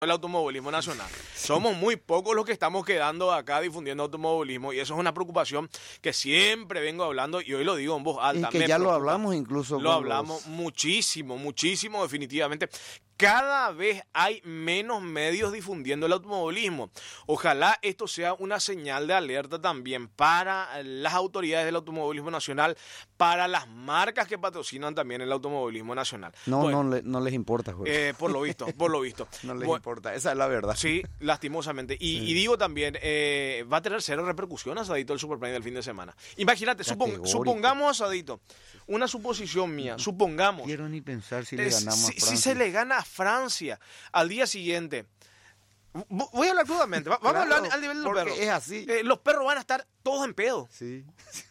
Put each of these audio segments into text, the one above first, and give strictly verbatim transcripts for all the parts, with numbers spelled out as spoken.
el automovilismo nacional. Somos muy pocos los que estamos quedando acá difundiendo automovilismo y eso es una preocupación que siempre vengo hablando y hoy lo digo en voz alta. Y que Me ya lo preocupa. hablamos incluso. Lo con hablamos los- muchísimo, muchísimo definitivamente. Cada vez hay menos medios difundiendo el automovilismo. Ojalá esto sea una señal de alerta también para las autoridades del automovilismo nacional, para las marcas que patrocinan también el automovilismo nacional. No, Bueno, no, le- no les importa, Jorge. eh, por lo visto, por lo visto. no les Bu- importa, esa es la verdad. Sí, lastimosamente. Y, Sí. y digo también, eh, va a tener cero repercusión asadito el Superplay del fin de semana. Imagínate, supon- Categórico. supongamos, asadito, una suposición mía, supongamos. Quiero ni pensar si Eh, le ganamos si, a si Francia. se le gana a Francia al día siguiente. v- Voy a hablar crudamente, va- vamos Claro, a hablar al nivel de los porque perros. es así. Eh, los perros van a estar todos en pedo. Sí,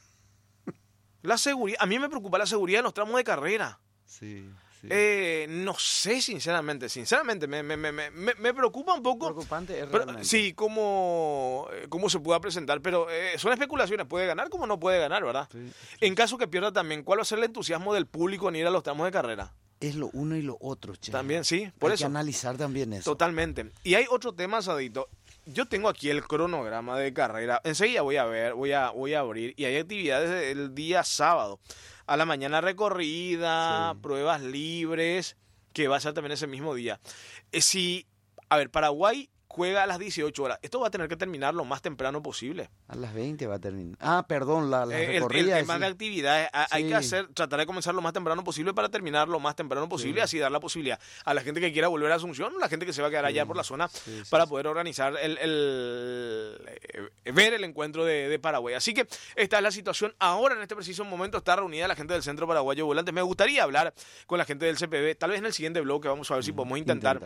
La seguridad, a mí me preocupa la seguridad en los tramos de carrera. sí, sí. Eh, no sé, sinceramente, sinceramente, me, me, me, me, me preocupa un poco. Preocupante es Pero, realmente. sí, cómo, eh, cómo se pueda presentar, pero eh, son especulaciones, puede ganar como no puede ganar, ¿verdad? Sí. En caso que pierda también, ¿cuál va a ser el entusiasmo del público en ir a los tramos de carrera? Es lo uno y lo otro, che. También, sí, por Hay eso. que analizar también eso. Totalmente. Y hay otro tema, Sadito. Yo tengo aquí el cronograma de carrera. Enseguida voy a ver, voy a, voy a abrir. Y hay actividades el día sábado. A la mañana recorrida, Sí. pruebas libres, que va a ser también ese mismo día. Eh, si, a ver, Paraguay juega a las dieciocho horas. Esto va a tener que terminar lo más temprano posible. A las veinte va a terminar. Ah, perdón, la, la Eh, el, el recorrida. tema sí. de actividades, a- hay Sí. que hacer, tratar de comenzar lo más temprano posible para terminar lo más temprano posible, Sí. así dar la posibilidad a la gente que quiera volver a Asunción, la gente que se va a quedar allá por la zona, Sí, sí, para sí. poder organizar el, el- eh, ver el encuentro de, de Paraguay. Así que esta es la situación. Ahora, en este preciso momento, está reunida la gente del Centro Paraguayo de Volantes. Me gustaría hablar con la gente del C P B, tal vez en el siguiente bloque, vamos a ver si podemos intentar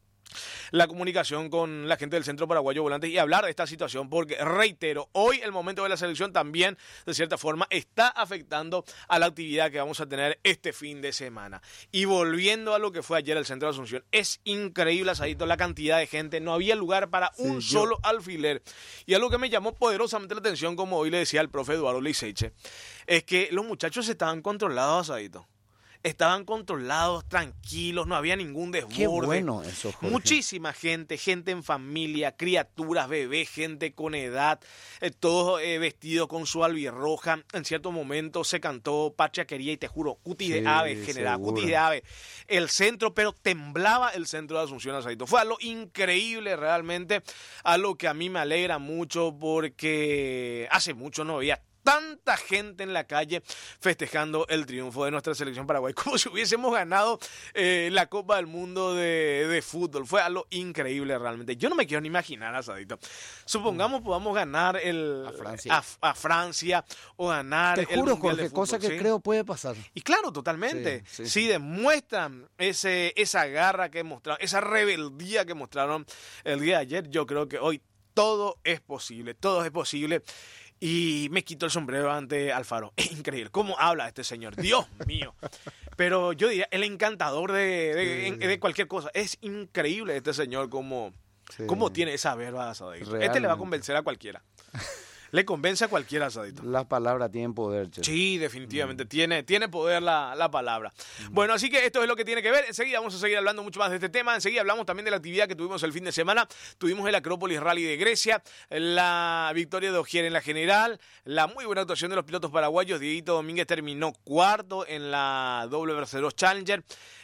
la comunicación con la gente del Centro Paraguayo Volante y hablar de esta situación, porque reitero, hoy el momento de la selección también, de cierta forma, está afectando a la actividad que vamos a tener este fin de semana. Y volviendo a lo que fue ayer el Centro de Asunción, es increíble, Asadito, la cantidad de gente, no había lugar para Sí, un yo- solo alfiler. Y algo que me llamó poderosamente la atención, como hoy le decía el profe Eduardo Liseiche, es que los muchachos estaban controlados, Asadito. Estaban controlados, tranquilos, no había ningún desborde. Qué bueno eso, Jorge. Muchísima gente, gente en familia, criaturas, bebés, gente con edad, eh, todos eh, vestidos con su albirroja. En cierto momento se cantó Patria Quería y te juro, cutis Sí, de ave, general, seguro. cutis de ave. El centro, pero temblaba el centro de Asunción, Asadito. Fue algo increíble realmente, algo que a mí me alegra mucho porque hace mucho no veía tanta gente en la calle festejando el triunfo de nuestra selección Paraguay, como si hubiésemos ganado eh, la Copa del Mundo de, de fútbol. Fue algo increíble realmente. Yo no me quiero ni imaginar, Asadito. Supongamos podamos ganar el, A Francia. a, a Francia o ganar Te el juro, Mundial de Jorge, cosa fútbol, que ¿sí? creo puede pasar. Y claro, totalmente. Sí, sí, si sí. demuestran ese, esa garra que mostraron, esa rebeldía que mostraron el día de ayer, yo creo que hoy todo es posible, todo es posible. Y me quito el sombrero ante Alfaro. Es increíble. ¿Cómo habla este señor? Dios mío. Pero yo diría, el encantador de, de, Sí. de cualquier cosa. Es increíble este señor cómo, Sí. cómo tiene esa verba, Asadito. Este le va a Realmente. convencer a cualquiera. Le convence a cualquiera, Asadito. Las palabras tienen poder, che. Sí, definitivamente. Tiene, tiene poder la, la palabra. Bueno, así que esto es lo que tiene que ver. Enseguida vamos a seguir hablando mucho más de este tema. Enseguida hablamos también de la actividad que tuvimos el fin de semana. Tuvimos el Acrópolis Rally de Grecia, la victoria de Ogier en la general, la muy buena actuación de los pilotos paraguayos. Dieguito Domínguez terminó cuarto en la doble Mercedes Challenger.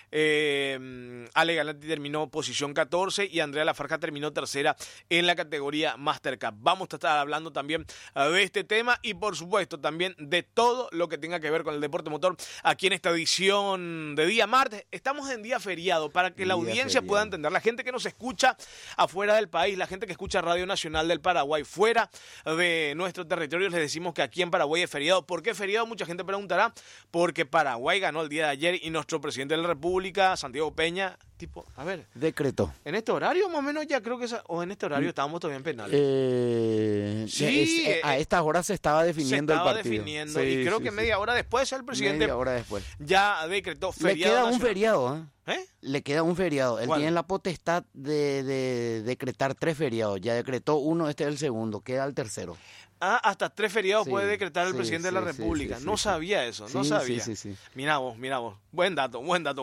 Eh, Ale Galanti terminó posición catorce y Andrea Lafarja terminó tercera en la categoría Master Cup. Vamos a estar hablando también eh, de este tema y por supuesto también de todo lo que tenga que ver con el deporte motor aquí en esta edición de día martes. Estamos en día feriado para que la Día audiencia feriado. pueda entender. La gente que nos escucha afuera del país, la gente que escucha Radio Nacional del Paraguay fuera de nuestro territorio, les decimos que aquí en Paraguay es feriado. ¿Por qué feriado? Mucha gente preguntará. Porque Paraguay ganó el día de ayer y nuestro presidente de la República, Santiago Peña, tipo, a ver, Decreto. en este horario más o menos ya creo que, esa- o en este horario estábamos todavía en penales. Eh, Sí, es- eh, a eh, estas horas se estaba Se definiendo estaba el partido. definiendo Sí, y creo sí, que sí. media hora después el presidente Media hora después. ya decretó Le feriado queda un nacional. feriado, ¿eh? ¿Eh? Le queda un feriado. Él ¿Cuál? tiene la potestad de, de decretar tres feriados. Ya decretó uno, este es el segundo. Queda el tercero. Ah, hasta tres feriados Sí, puede decretar el sí, presidente de sí, la sí, República. sí, no sí, sabía eso, no Sí, sabía. sí, sí, sí. Mirá vos, mirá vos. Buen dato, buen dato. Bueno,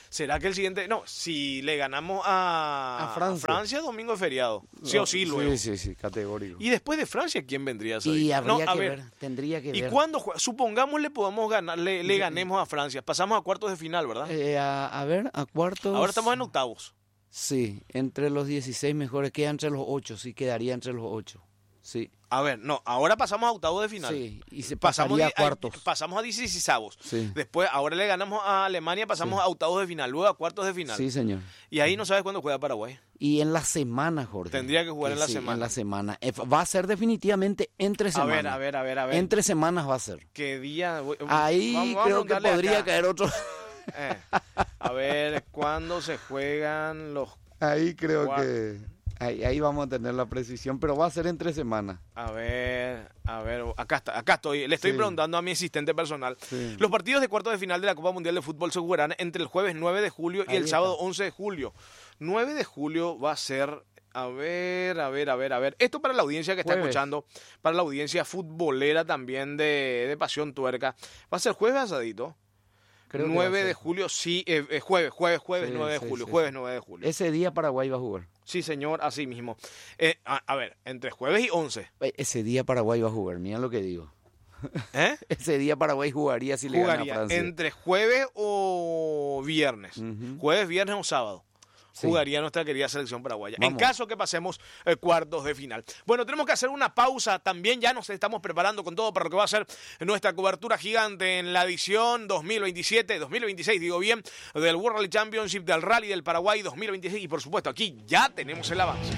¿Será que el siguiente? No, si le ganamos a, A Francia. a Francia, domingo es feriado. Sí o sí, luego. Sí, sí, sí, categórico. Y después de Francia, ¿quién vendría a ser? Y habría No, a que ver, ver, tendría que ¿y ver. cuándo juega? Supongamos le podamos ganar, le, le ganemos a Francia. Pasamos a cuartos de final, ¿verdad? Eh, a, a ver, a cuartos. Ahora estamos en octavos. Sí, entre los dieciséis mejores, queda entre los ocho, sí, quedaría entre los ocho. Sí. A ver, no, ahora pasamos a octavos de final. Sí, y se Pasamos pasaría di- a cuartos. a- pasamos a dieciseisavos. Sí. Después, ahora le ganamos a Alemania, pasamos Sí. a octavos de final, luego a cuartos de final. Sí, señor. Y ahí no sabes cuándo juega Paraguay. Y en la semana, Jorge. Tendría que jugar en la sí, semana. en la semana. Eh, Va a ser definitivamente entre A semanas. ver, a ver, a ver, a ver. Entre semanas va a ser. ¿Qué día? Voy- Ahí vamos- vamos a creo que preguntarle podría acá. caer otro. Eh, A ver, ¿cuándo se juegan los... Ahí creo Cuar- que... Ahí, ahí vamos a tener la precisión, pero va a ser entre semanas. A ver, a ver, acá está, acá estoy. Le estoy Sí. preguntando a mi asistente personal. Sí. Los partidos de cuartos de final de la Copa Mundial de Fútbol se jugarán entre el jueves nueve de julio y Ahí el está. sábado once de julio. nueve de julio va a ser... A ver, a ver, a ver, a ver. Esto para la audiencia que está Jueves. escuchando, para la audiencia futbolera también de, de Pasión Tuerca. Va a ser jueves asadito. Creo que va a nueve de ser. julio, sí, eh, eh, jueves, jueves, jueves, Sí, nueve de sí, julio, sí, jueves sí. nueve de julio. Ese día Paraguay va a jugar. Sí, señor, así mismo. Eh, a, a ver, entre jueves y once. Eh, Ese día Paraguay va a jugar, mira lo que digo. ¿Eh? Ese día Paraguay jugaría si le gana a Jugaría Francia. entre jueves o viernes. Ujú. Jueves, viernes o sábado. Sí. Jugaría nuestra querida selección paraguaya. En Vamos. caso que pasemos eh, cuartos de final. Bueno, tenemos que hacer una pausa también. Ya nos estamos preparando con todo para lo que va a ser nuestra cobertura gigante en la edición dos mil veintisiete, dos mil veintiséis, digo bien, del World Rally Championship, del Rally del Paraguay dos mil veintiséis. Y por supuesto, aquí ya tenemos el avance.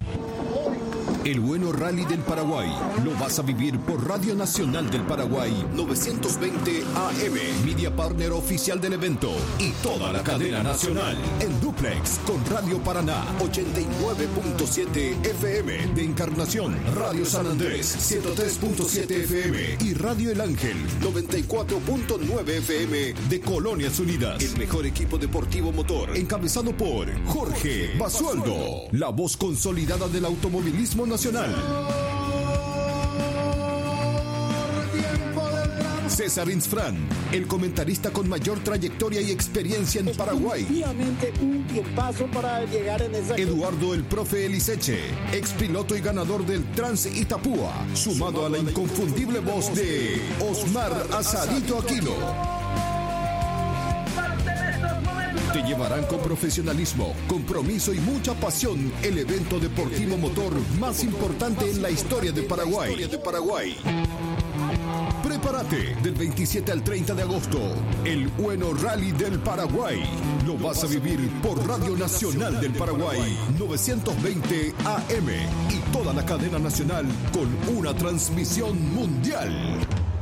El bueno Rally del Paraguay lo vas a vivir por Radio Nacional del Paraguay novecientos veinte A M, media partner oficial del evento, y toda la cadena nacional en duplex con Radio Paraná ochenta y nueve punto siete F M de Encarnación, Radio San Andrés ciento tres punto siete F M y Radio El Ángel noventa y cuatro punto nueve F M de Colonias Unidas. El mejor equipo deportivo motor encabezado por Jorge Basualdo, la voz consolidada del automovilismo nacional. César Insfran, el comentarista con mayor trayectoria y experiencia en Paraguay. Definitivamente un paso para llegar en esa... Eduardo el Profe Eliseche, ex piloto y ganador del Trans Itapúa, sumado a la inconfundible voz de Osmar Asadito Aquino. Te llevarán con profesionalismo, compromiso y mucha pasión el evento deportivo motor más importante en la historia de Paraguay. Prepárate del veintisiete al treinta de agosto. El bueno Rally del Paraguay. Lo vas a vivir por Radio Nacional del Paraguay novecientos veinte A M y toda la cadena nacional con una transmisión mundial.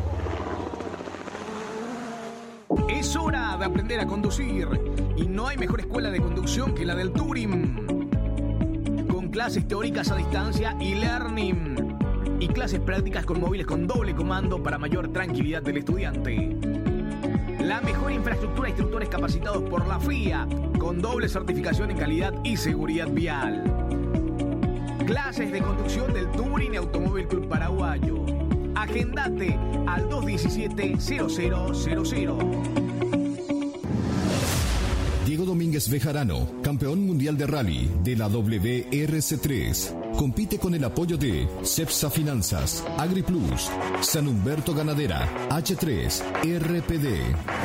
Es hora de aprender a conducir y no hay mejor escuela de conducción que la del Turing. Con clases teóricas a distancia y learning y clases prácticas con móviles con doble comando para mayor tranquilidad del estudiante. La mejor infraestructura e instructores capacitados por la F I A con doble certificación en calidad y seguridad vial. Clases de conducción del Turing Automóvil Club Paraguayo. Agendate al dos diecisiete cero cero cero cero. Diego Domínguez Bejarano, campeón mundial de rally de la W R C tres. Compite con el apoyo de Cepsa Finanzas, AgriPlus, San Humberto Ganadera, H tres, R P D.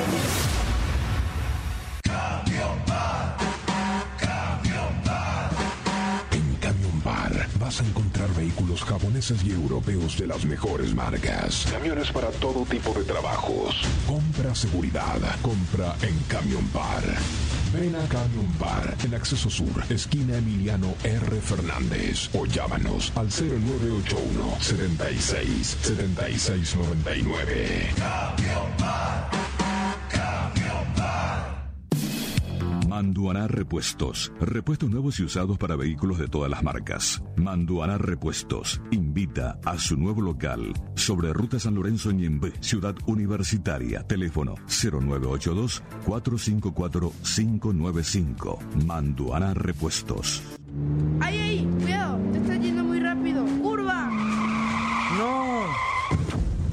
En Camión Bar vas a encontrar vehículos japoneses y europeos de las mejores marcas. Camiones para todo tipo de trabajos. Compra seguridad. Compra en Camión Bar. Ven a Camión Bar en Acceso Sur, esquina Emiliano R. Fernández. O llámanos al cero nueve ocho uno, setenta y seis, setenta y seis noventa y nueve. Camión Bar. Camión Bar. Manduaná Repuestos. Repuestos nuevos y usados para vehículos de todas las marcas. Manduaná Repuestos invita a su nuevo local sobre Ruta San Lorenzo Ñembe, Ciudad Universitaria. Teléfono cero nueve ocho dos, cuatro cinco cuatro, cinco nueve cinco. Manduaná Repuestos. ¡Ay, ay! ¡Cuidado! Te estás yendo muy rápido. ¡Curva! No.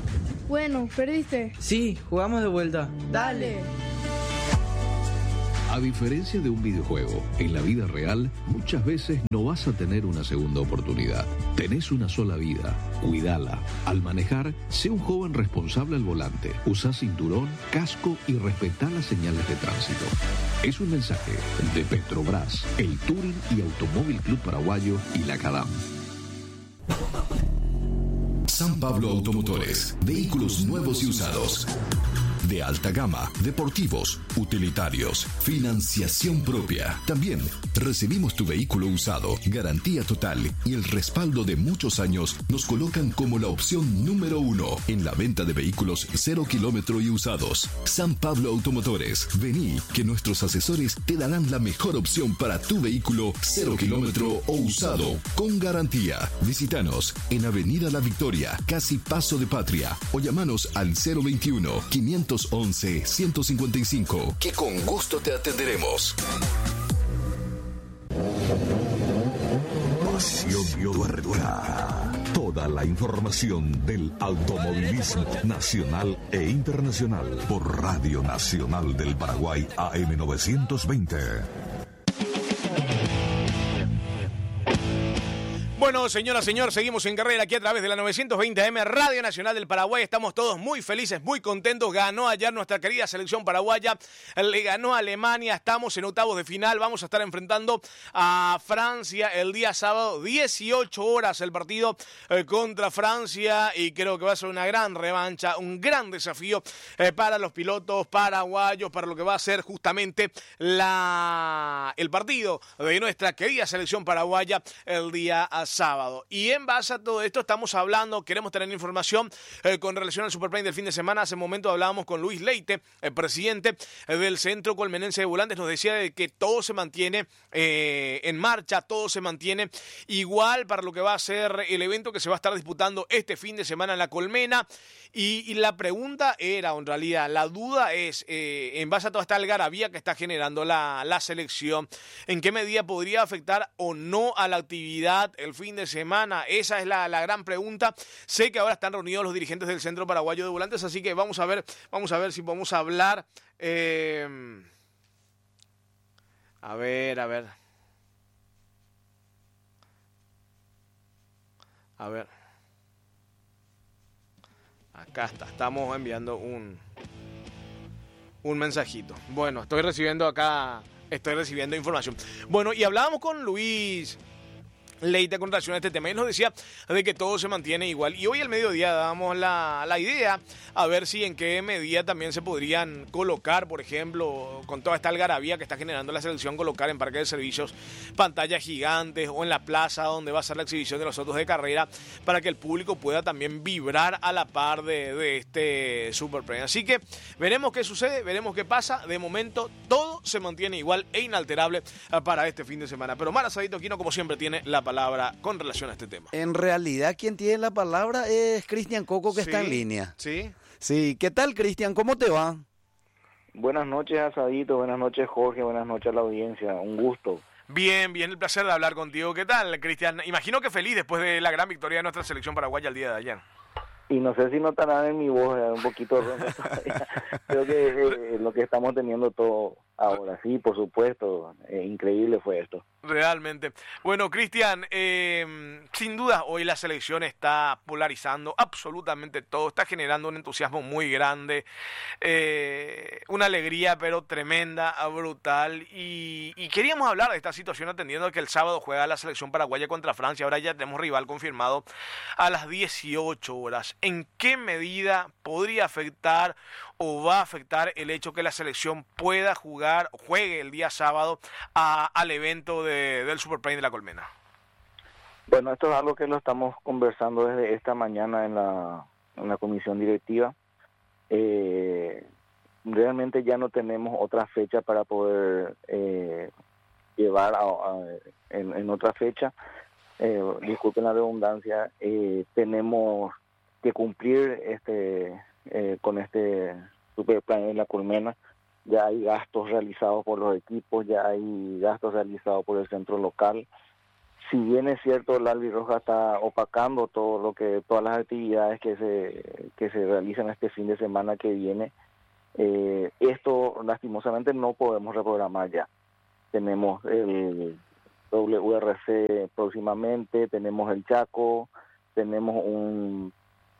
Bueno, perdiste. Sí, jugamos de vuelta. Dale. A diferencia de un videojuego, en la vida real muchas veces no vas a tener una segunda oportunidad. Tenés una sola vida, cuídala. Al manejar, sé un joven responsable al volante. Usa cinturón, casco y respetá las señales de tránsito. Es un mensaje de Petrobras, el Touring y Automóvil Club Paraguayo y la CADAM. San Pablo Automotores, vehículos nuevos y usados. De alta gama, deportivos, utilitarios, financiación propia. También recibimos tu vehículo usado, garantía total y el respaldo de muchos años nos colocan como la opción número uno en la venta de vehículos cero kilómetro y usados. San Pablo Automotores, vení que nuestros asesores te darán la mejor opción para tu vehículo cero kilómetro o usado con garantía. Visítanos en Avenida La Victoria, casi Paso de Patria, o llamanos al cero veintiuno, quinientos once, ciento cincuenta y cinco, que con gusto te atenderemos. Pasión Tuerca. Toda la información del automovilismo nacional e internacional por Radio Nacional del Paraguay A M novecientos veinte. Bueno, señora, señor, seguimos en carrera aquí a través de la novecientos veinte A M Radio Nacional del Paraguay. Estamos todos muy felices, muy contentos. Ganó ayer nuestra querida selección paraguaya, le ganó a Alemania. Estamos en octavos de final. Vamos a estar enfrentando a Francia el día sábado, dieciocho horas el partido eh, contra Francia, y creo que va a ser una gran revancha, un gran desafío eh, para los pilotos paraguayos, para lo que va a ser justamente la el partido de nuestra querida selección paraguaya el día sábado. Y en base a todo esto estamos hablando, queremos tener información eh, con relación al Superprime del fin de semana. Hace un momento hablábamos con Luis Leite, el presidente eh, del Centro Colmenense de Volantes. Nos decía de que todo se mantiene eh, en marcha, todo se mantiene igual para lo que va a ser el evento que se va a estar disputando este fin de semana en La Colmena. Y, y la pregunta era, en realidad, la duda es, eh, en base a toda esta algarabía que está generando la, la selección, ¿en qué medida podría afectar o no a la actividad el fin de semana? Esa es la, la gran pregunta. Sé que ahora están reunidos los dirigentes del Centro Paraguayo de Volantes, así que vamos a ver, vamos a ver si podemos hablar. Eh, a ver, a ver. A ver. Acá está, estamos enviando un, un mensajito. Bueno, estoy recibiendo acá, estoy recibiendo información. Bueno, y hablábamos con Luis Leite con relación a este tema y nos decía de que todo se mantiene igual. Y hoy al mediodía dábamos la, la idea a ver si en qué medida también se podrían colocar, por ejemplo, con toda esta algarabía que está generando la selección, colocar en parque de servicios pantallas gigantes o en la plaza donde va a ser la exhibición de los autos de carrera, para que el público pueda también vibrar a la par de, de este Super Premio. Así que veremos qué sucede, veremos qué pasa. De momento todo se mantiene igual e inalterable para este fin de semana. Pero Mara Sadito Quino, como siempre, tiene la palabra con relación a este tema. En realidad, quien tiene la palabra es Cristian Coco, que sí, está en línea. Sí. Sí, ¿qué tal, Cristian? ¿Cómo te va? Buenas noches, Asadito. Buenas noches, Jorge. Buenas noches a la audiencia. Un gusto. Bien, bien, el placer de hablar contigo. ¿Qué tal, Cristian? Imagino que feliz después de la gran victoria de nuestra selección paraguaya el día de ayer. Y no sé si notarán en mi voz un poquito ronca todavía. Creo que eh, lo que estamos teniendo todo ahora, sí, por supuesto, eh, increíble fue esto. Realmente. Bueno, Cristian, eh, sin duda hoy la selección está polarizando absolutamente todo, está generando un entusiasmo muy grande, eh, una alegría pero tremenda, brutal, y, y queríamos hablar de esta situación atendiendo que el sábado juega la selección paraguaya contra Francia. Ahora ya tenemos rival confirmado a las dieciocho horas. ¿En qué medida podría afectar o va a afectar el hecho que la selección pueda jugar, juegue el día sábado a, al evento de, del Super Premio de La Colmena? Bueno, esto es algo que lo estamos conversando desde esta mañana en la, en la comisión directiva. Eh, realmente ya no tenemos otra fecha para poder eh, llevar a, a, en, en otra fecha. Eh, disculpen la redundancia, eh, tenemos que cumplir este eh, con este Super Plan en La Colmena. Ya hay gastos realizados por los equipos, ya hay gastos realizados por el centro local. Si bien es cierto, la albirroja está opacando todo lo que todas las actividades que se que se realizan este fin de semana que viene, Eh, esto lastimosamente no podemos reprogramar ya. Tenemos el W R C próximamente, tenemos el Chaco, tenemos un,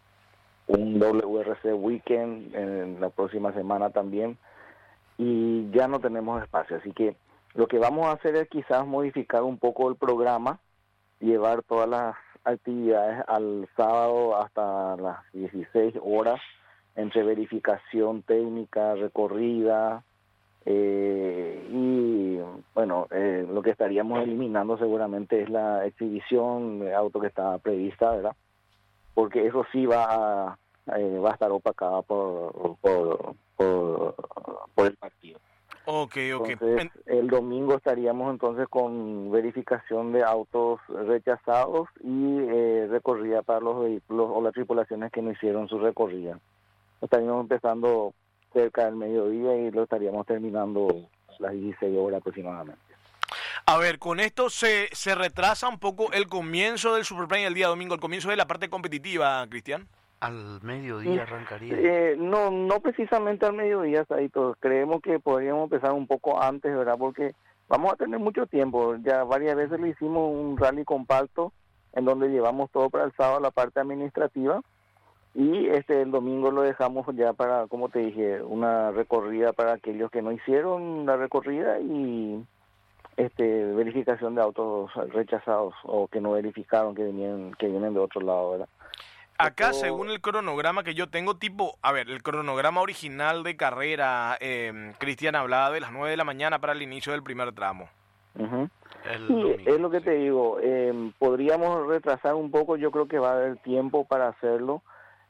un W R C Weekend en la próxima semana también, y ya no tenemos espacio. Así que lo que vamos a hacer es quizás modificar un poco el programa, llevar todas las actividades al sábado hasta las dieciséis horas, entre verificación técnica, recorrida, eh, y bueno, eh, lo que estaríamos eliminando seguramente es la exhibición de auto que está prevista, ¿verdad? Porque eso sí va a, eh, va a estar opacada por, por, por, por el partido. Ok, ok. Entonces, el domingo estaríamos entonces con verificación de autos rechazados y eh, recorrida para los vehículos o las tripulaciones que no hicieron su recorrida. Estaríamos empezando cerca del mediodía y lo estaríamos terminando a las dieciséis horas aproximadamente. A ver, con esto se, se retrasa un poco el comienzo del Superplay el día domingo, el comienzo de la parte competitiva, Cristian. Al mediodía arrancaría. Eh, no, no precisamente al mediodía, Saito. Creemos que podríamos empezar un poco antes, ¿verdad? Porque vamos a tener mucho tiempo. Ya varias veces le hicimos un rally compacto en donde llevamos todo para el sábado, la parte administrativa, y este el domingo lo dejamos ya para, como te dije, una recorrida para aquellos que no hicieron la recorrida y este verificación de autos rechazados o que no verificaron, que vienen, que vienen de otro lado, ¿verdad? Acá, según el cronograma que yo tengo, tipo, a ver, el cronograma original de carrera, eh, Cristian hablaba de las nueve de la mañana para el inicio del primer tramo. Uh-huh. Sí, es lo que te digo, eh, podríamos retrasar un poco, yo creo que va a haber tiempo para hacerlo.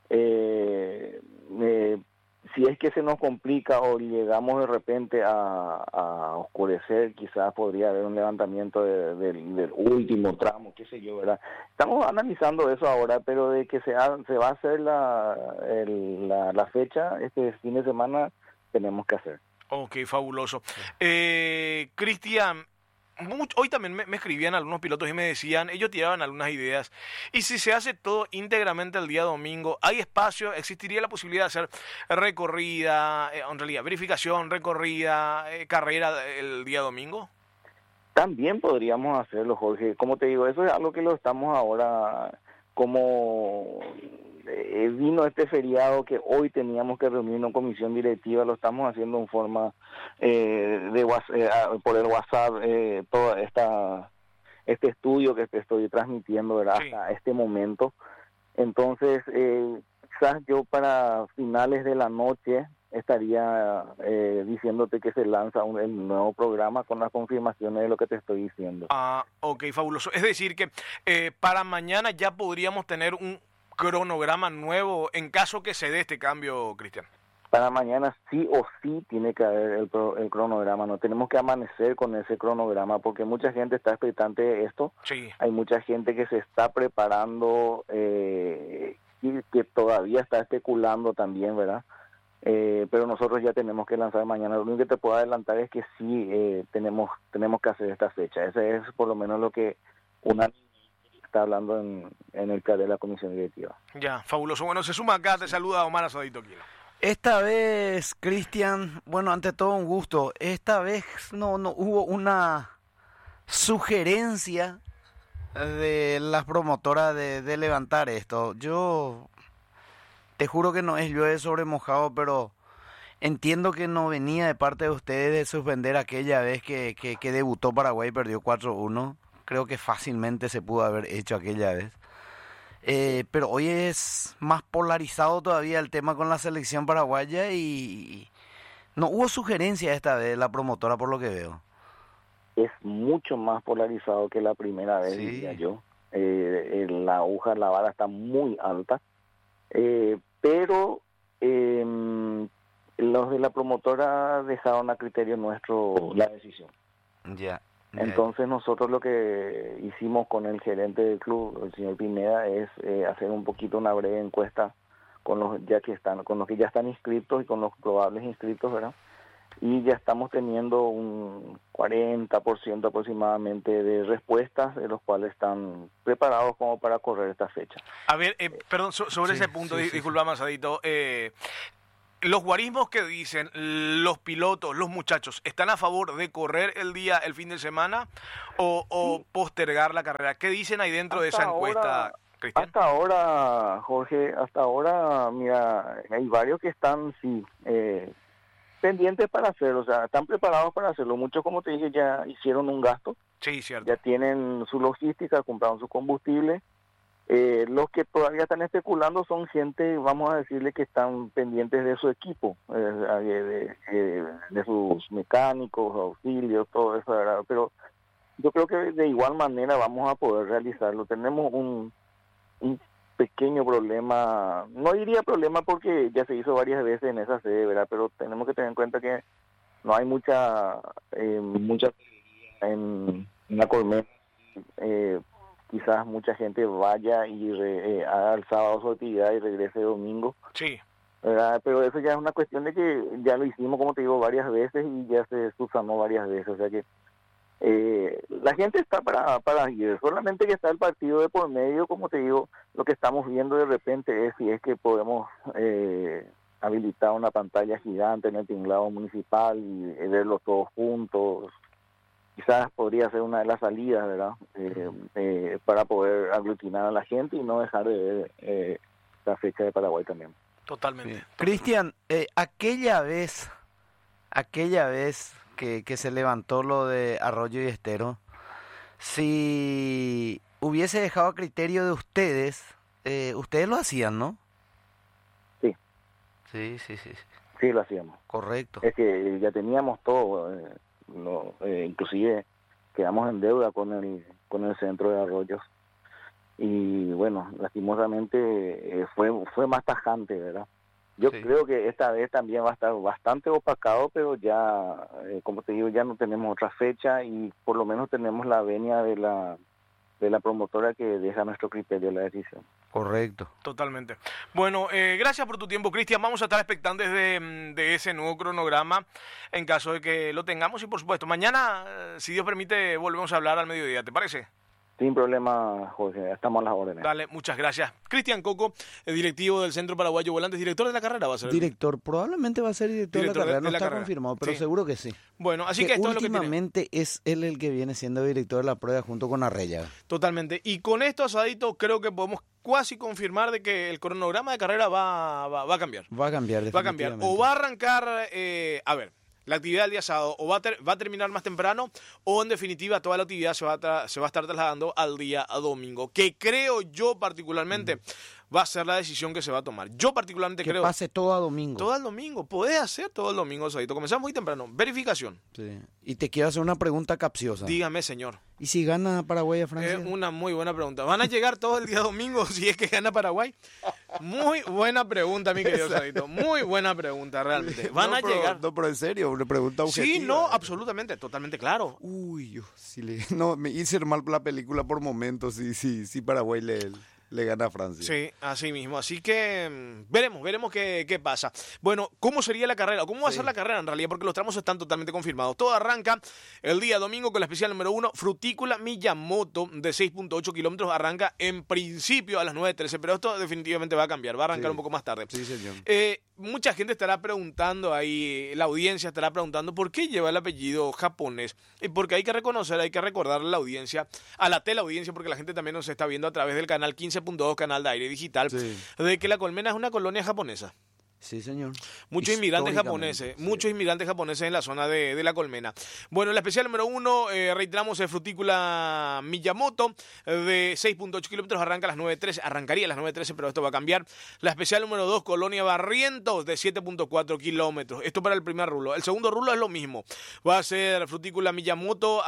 Eh, eh, si es que se nos complica o llegamos de repente a, a oscurecer, quizás podría haber un levantamiento de, de, del último tramo, qué sé yo, ¿verdad? Estamos analizando eso ahora, pero de que se, ha, se va a hacer la, el, la, la fecha este fin de semana, tenemos que hacer. Ok, fabuloso. Eh, Cristian, mucho, hoy también me, me escribían algunos pilotos y me decían, ellos tiraban algunas ideas, y si se hace todo íntegramente el día domingo, ¿hay espacio? ¿Existiría la posibilidad de hacer recorrida, eh, en realidad verificación, recorrida, eh, carrera el día domingo? También podríamos hacerlo, Jorge. Como te digo, eso es algo que lo estamos ahora, como eh, vino este feriado que hoy teníamos que reunirnos en comisión directiva, lo estamos haciendo en forma eh, de eh, por el WhatsApp, eh, toda esta este estudio que te estoy transmitiendo, ¿verdad? Sí. Hasta este momento. Entonces, eh, quizás yo para finales de la noche estaría eh, diciéndote que se lanza un, el nuevo programa con las confirmaciones de lo que te estoy diciendo. Ah, ok, fabuloso. Es decir que eh, para mañana ya podríamos tener un cronograma nuevo en caso que se dé este cambio, Cristian. Para mañana sí o sí tiene que haber el, el cronograma, no tenemos que amanecer con ese cronograma porque mucha gente está expectante de esto. Sí. Hay mucha gente que se está preparando eh, y que todavía está especulando también, ¿verdad? Eh, pero nosotros ya tenemos que lanzar mañana. Lo único que te puedo adelantar es que sí eh, tenemos tenemos que hacer esta fecha. Ese es por lo menos lo que una está hablando en, en el de la comisión directiva. Ya, fabuloso. Bueno, se suma acá, te saluda Omar Asadito Quilo. Esta vez, Cristian, bueno, ante todo un gusto. Esta vez no, no hubo una sugerencia de las promotoras de, de levantar esto. Yo te juro que no es llueve sobre mojado, pero entiendo que no venía de parte de ustedes de suspender aquella vez que, que, que debutó Paraguay y perdió cuatro uno. Creo que fácilmente se pudo haber hecho aquella vez. Eh, pero hoy es más polarizado todavía el tema con la selección paraguaya y no hubo sugerencia esta vez de la promotora por lo que veo. Es mucho más polarizado que la primera vez, sí. Diría yo. Eh, la aguja, la vara está muy alta. Eh, pero eh, los de la promotora dejaron a criterio nuestro la decisión. Ya. Entonces nosotros lo que hicimos con el gerente del club, el señor Pineda, es eh, hacer un poquito una breve encuesta con los ya que están, con los que ya están inscritos y con los probables inscritos, ¿verdad? Y ya estamos teniendo un cuarenta por ciento aproximadamente de respuestas, de los cuales están preparados como para correr esta fecha. A ver, eh, perdón, so, sobre sí, ese punto, sí, di, sí, disculpa, Masadito, eh, Los guarismos que dicen los pilotos, los muchachos, ¿están a favor de correr el día, el fin de semana o, o postergar la carrera? ¿Qué dicen ahí dentro de esa encuesta, ahora, Cristian? Hasta ahora, Jorge, hasta ahora, mira, hay varios que están, sí, eh, pendientes para hacerlo, o sea, están preparados para hacerlo. Muchos, como te dije, ya hicieron un gasto. Sí, cierto. Ya tienen su logística, compraron su combustible. Eh, los que todavía están especulando son gente, vamos a decirle, que están pendientes de su equipo, eh, de, de, de sus mecánicos, auxilios, todo eso, ¿verdad? Pero yo creo que de igual manera vamos a poder realizarlo. Tenemos un, un pequeño problema, no diría problema porque ya se hizo varias veces en esa sede, ¿verdad? Pero tenemos que tener en cuenta que no hay mucha, eh, mucha en, en la colmena, eh, quizás mucha gente vaya y re, eh, haga el sábado su actividad y regrese domingo. Sí. ¿Verdad? Pero eso ya es una cuestión de que ya lo hicimos, como te digo, varias veces y ya se subsanó varias veces. O sea que eh, la gente está para, para ir, solamente que está el partido de por medio, como te digo, lo que estamos viendo de repente es si es que podemos eh, habilitar una pantalla gigante en el tinglado municipal y, y verlos todos juntos. Quizás podría ser una de las salidas, ¿verdad? Eh, eh, para poder aglutinar a la gente y no dejar de ver eh, la fecha de Paraguay también. Totalmente. Sí. Cristian, eh, aquella vez, aquella vez que, que se levantó lo de Arroyo y Estero, si hubiese dejado a criterio de ustedes, eh, ustedes lo hacían, ¿no? Sí. Sí, sí, sí. Sí, lo hacíamos. Correcto. Es que ya teníamos todo. Eh, No, eh, inclusive quedamos en deuda con el con el centro de Arroyos y bueno, lastimosamente eh, fue fue más tajante, ¿verdad? Yo sí. creo que esta vez también va a estar bastante opacado, pero ya, eh, como te digo, ya no tenemos otra fecha y por lo menos tenemos la venia de la de la promotora que deja a nuestro criterio la decisión. Correcto. Totalmente. Bueno, eh, gracias por tu tiempo, Cristian. Vamos a estar expectantes de, de ese nuevo cronograma en caso de que lo tengamos. Y por supuesto, mañana, si Dios permite, volvemos a hablar al mediodía. ¿Te parece? Sin problema, Jorge. Estamos a las órdenes. Dale, muchas gracias. Cristian Coco, el directivo del Centro Paraguayo Volantes, director de la carrera, ¿va a ser? Director, probablemente va a ser director, director de la carrera. De, de no la está carrera. Confirmado, pero sí. Seguro que sí. Bueno, así que, que esto es lo que tiene. Últimamente es él el que viene siendo director de la prueba junto con Arreya. Totalmente. Y con esto, Asadito, creo que podemos casi confirmar de que el cronograma de carrera va, va, va a cambiar. Va a cambiar, Va a cambiar. O va a arrancar, eh, a ver, la actividad del día sábado o va a, ter, va a terminar más temprano o en definitiva toda la actividad se va a, tra, se va a estar trasladando al día a domingo, que creo yo particularmente mm. va a ser la decisión que se va a tomar. Yo particularmente que creo... Que pase todo a domingo. Todo el domingo. Podés hacer todo el domingo, Sadito. Comenzamos muy temprano. Verificación. Sí. Y te quiero hacer una pregunta capciosa. Dígame, señor. ¿Y si gana Paraguay a Francia? Es una muy buena pregunta. ¿Van a llegar todo el día domingo si es que gana Paraguay? Muy buena pregunta, mi querido Sadito. Muy buena pregunta, realmente. ¿Van no, a pero, llegar? No, pero en serio, una pregunta objetiva. Sí, no, absolutamente, totalmente claro. Uy, yo sí le... No, me hice mal la película por momentos, sí, sí, sí, Paraguay le... le gana a Francia. Sí, así mismo. Así que mmm, veremos, veremos qué, qué pasa. Bueno, ¿cómo sería la carrera? ¿Cómo va sí. a ser la carrera en realidad? Porque los tramos están totalmente confirmados. Todo arranca el día domingo con la especial número uno, Frutícola Miyamoto, de seis punto ocho kilómetros. Arranca en principio a las nueve trece, pero esto definitivamente va a cambiar. Va a arrancar sí. un poco más tarde. Sí, señor. Eh, mucha gente estará preguntando ahí, la audiencia estará preguntando por qué lleva el apellido japonés. Y porque hay que reconocer, hay que recordar a la audiencia, a la teleaudiencia, porque la gente también nos está viendo a través del canal quince punto dos, canal de aire digital, sí. de que La Colmena es una colonia japonesa. Sí, señor. Muchos inmigrantes japoneses, sí. muchos inmigrantes japoneses en la zona de, de La Colmena. Bueno, la especial número uno, eh, reiteramos, es Frutícola Miyamoto, de seis punto ocho kilómetros, arranca a las nueve trece, arrancaría a las nueve trece, pero esto va a cambiar. La especial número dos, Colonia Barrientos, de siete punto cuatro kilómetros. Esto para el primer rulo. El segundo rulo es lo mismo. Va a ser Frutícola Miyamoto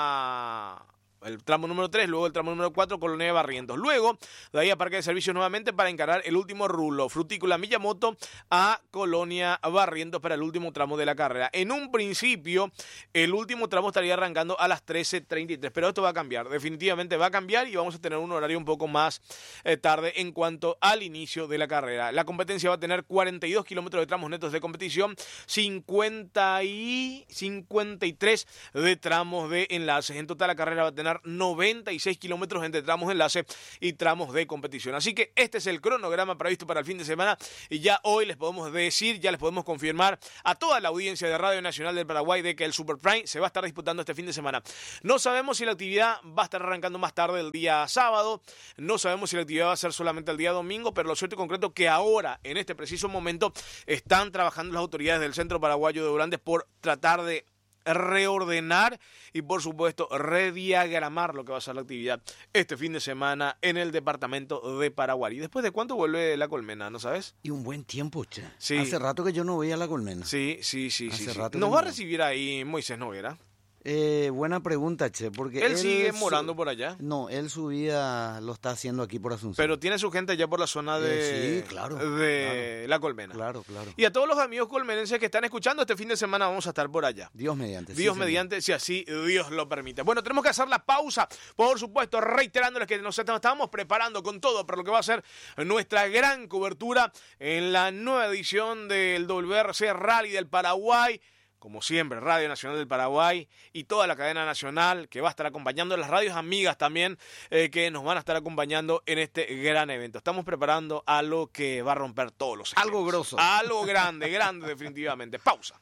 a... el tramo número tres, luego el tramo número cuatro, Colonia de Barrientos. Luego, de ahí a Parque de Servicios nuevamente para encarar el último rulo, Frutícola Miyamoto a Colonia Barrientos para el último tramo de la carrera. En un principio, el último tramo estaría arrancando a las trece treinta y tres, pero esto va a cambiar, definitivamente va a cambiar y vamos a tener un horario un poco más eh, tarde en cuanto al inicio de la carrera. La competencia va a tener cuarenta y dos kilómetros de tramos netos de competición, cincuenta y cincuenta y tres de tramos de enlaces. En total la carrera va a tener tener noventa y seis kilómetros entre tramos de enlace y tramos de competición. Así que este es el cronograma previsto para el fin de semana y ya hoy les podemos decir, ya les podemos confirmar a toda la audiencia de Radio Nacional del Paraguay de que el Super Prime se va a estar disputando este fin de semana. No sabemos si la actividad va a estar arrancando más tarde el día sábado, no sabemos si la actividad va a ser solamente el día domingo, pero lo cierto y concreto que ahora, en este preciso momento, están trabajando las autoridades del Centro Paraguayo de Volantes por tratar de reordenar y por supuesto rediagramar lo que va a ser la actividad este fin de semana en el departamento de Paraguay. ¿Y después de cuánto vuelve la Colmena, no sabes? Y un buen tiempo, che. Sí. Hace rato que yo no veía la Colmena. Sí, sí, sí. Hace sí, rato sí. Nos que va no. a recibir ahí Moisés Noguera. Eh, buena pregunta, che, porque él, él sigue su... morando por allá. No, él su vida lo está haciendo aquí por Asunción. Pero tiene su gente ya por la zona de, eh, sí, claro, de claro, la Colmena. Claro, claro. Y a todos los amigos colmenenses que están escuchando, este fin de semana vamos a estar por allá. Dios mediante. Dios sí, mediante, si así Dios lo permite. Bueno, tenemos que hacer la pausa, por supuesto, reiterándoles que nos estamos preparando con todo para lo que va a ser nuestra gran cobertura en la nueva edición del W R C Rally del Paraguay. Como siempre, Radio Nacional del Paraguay y toda la cadena nacional que va a estar acompañando, las radios amigas también eh, que nos van a estar acompañando en este gran evento. Estamos preparando algo que va a romper todos los esquemas. Algo grosso. Algo grande, grande definitivamente. Pausa.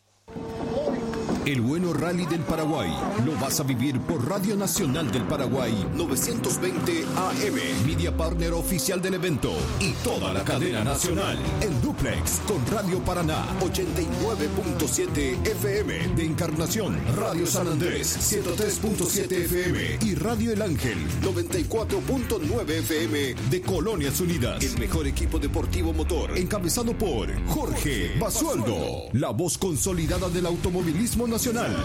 El bueno Rally del Paraguay lo vas a vivir por Radio Nacional del Paraguay novecientos veinte A M, media partner oficial del evento y toda la cadena nacional. En duplex con Radio Paraná ochenta y nueve punto siete F M de Encarnación, Radio San Andrés ciento tres punto siete F M y Radio El Ángel noventa y cuatro punto nueve F M de Colonias Unidas. El mejor equipo deportivo motor encabezado por Jorge Basualdo, la voz consolidada del automovilismo nacional.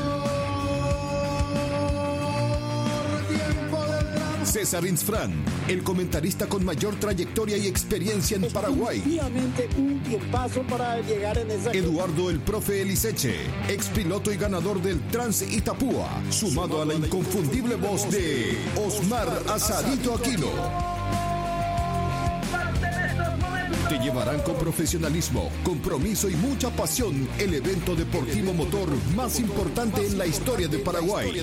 César Insfrán, el comentarista con mayor trayectoria y experiencia en Paraguay. Efectivamente, un tiempazo para llegar en esa... Eduardo el Profe Eliseche, ex piloto y ganador del Trans Itapúa, sumado a la inconfundible voz de Osmar Asadito Aquino. Te llevarán con profesionalismo, compromiso y mucha pasión el evento deportivo motor más importante en la historia de Paraguay.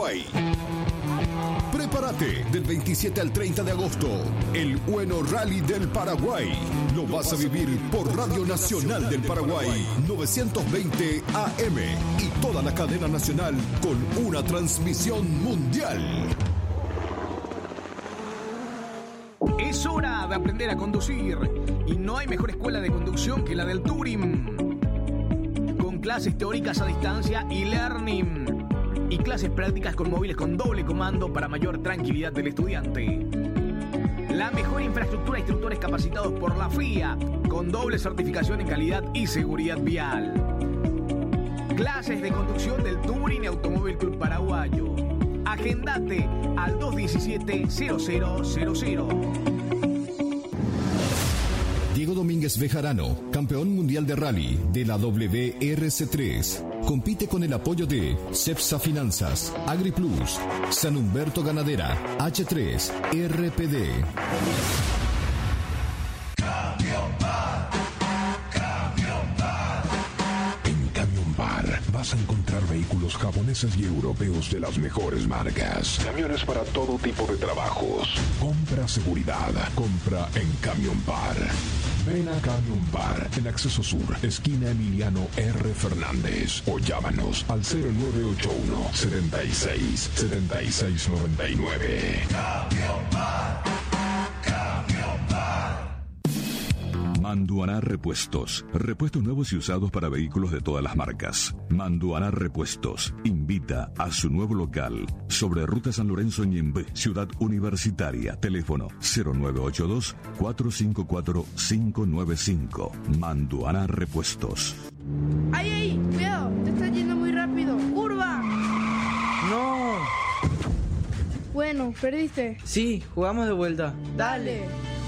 Prepárate del veintisiete al treinta de agosto, el bueno Rally del Paraguay. Lo vas a vivir por Radio Nacional del Paraguay novecientos veinte A M y toda la cadena nacional con una transmisión mundial. Es hora de aprender a conducir y no hay mejor escuela de conducción que la del Turing. Con clases teóricas a distancia y learning y clases prácticas con móviles con doble comando para mayor tranquilidad del estudiante. La mejor infraestructura e instructores capacitados por la F I A con doble certificación en calidad y seguridad vial. Clases de conducción del Turing Automóvil Club Paraguayo. Agendate al dos diecisiete cero cero cero cero. Diego Domínguez Bejarano, campeón mundial de rally de la W R C tres. Compite con el apoyo de Cepsa Finanzas, AgriPlus, San Humberto Ganadera, H tres, R P D. Vas a encontrar vehículos japoneses y europeos de las mejores marcas. Camiones para todo tipo de trabajos. Compra seguridad. Compra en Camion Bar. Ven a Camion Bar en Acceso Sur, esquina Emiliano R. Fernández. O llámanos al cero nueve ocho uno, setenta y seis, setenta y seis noventa y nueve. Camion Bar. Camion Bar. Manduaná Repuestos. Repuestos nuevos y usados para vehículos de todas las marcas. Manduaná Repuestos invita a su nuevo local sobre Ruta San Lorenzo Ñembe, Ciudad Universitaria. Teléfono cero nueve ocho dos, cuatro cinco cuatro, cinco nueve cinco. Manduaná Repuestos. ¡Ay, ay! ¡Cuidado! Te estás yendo muy rápido. ¡Curva! ¡No! Bueno, perdiste. Sí, jugamos de vuelta. Dale.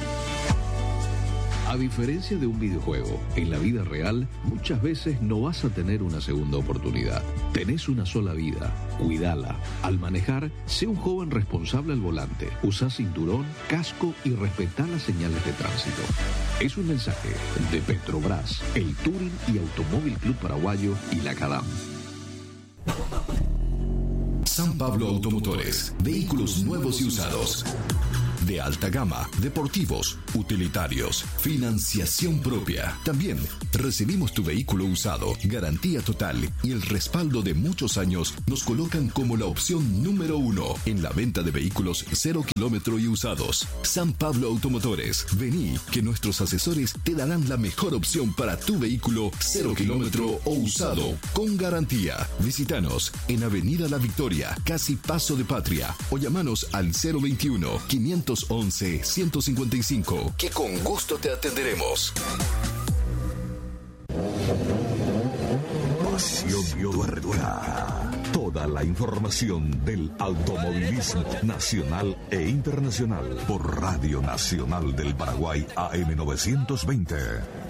A diferencia de un videojuego, en la vida real muchas veces no vas a tener una segunda oportunidad. Tenés una sola vida, cuídala. Al manejar, sé un joven responsable al volante. Usa cinturón, casco y respetá las señales de tránsito. Es un mensaje de Petrobras, el Turing y Automóvil Club Paraguayo y la CADAM. San Pablo Automotores. Vehículos nuevos y usados. De alta gama, deportivos, utilitarios, financiación propia. También recibimos tu vehículo usado, garantía total y el respaldo de muchos años nos colocan como la opción número uno en la venta de vehículos cero kilómetro y usados. San Pablo Automotores. Vení, que nuestros asesores te darán la mejor opción para tu vehículo cero kilómetro o usado, con garantía. Visítanos en Avenida La Victoria, casi Paso de Patria, o llamanos al cero veintiuno, quinientos once, ciento cincuenta y cinco, que con gusto te atenderemos. Pasión Tuerca. Toda la información del automovilismo nacional e internacional por Radio Nacional del Paraguay A M novecientos veinte.